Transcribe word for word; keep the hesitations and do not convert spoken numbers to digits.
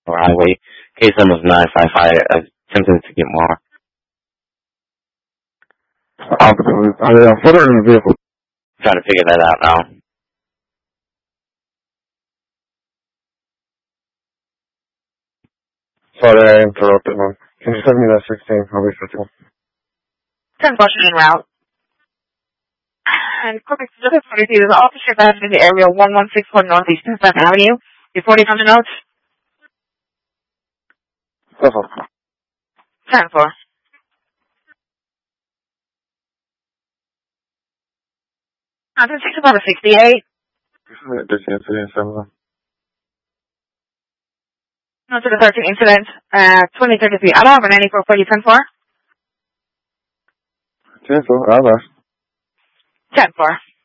or highway. Case number is nine five five. Attempting to get more. Officer, are they on foot or in the vehicle? Trying to figure that out now. Sorry, I interrupted, man. Can you send me that sixteen? I'll be fifteen. ten buses en route. And quick, just for you, there's an officer back in the area one one six four Northeast Second Avenue. Reporting on the notes. That's all. ten four. Uh, this is about a sixty-eight. This incident, seven. No to the thirteen incident. Uh, twenty thirty-three. I don't have an any for you, ten four. ten four, I'll ask. ten four.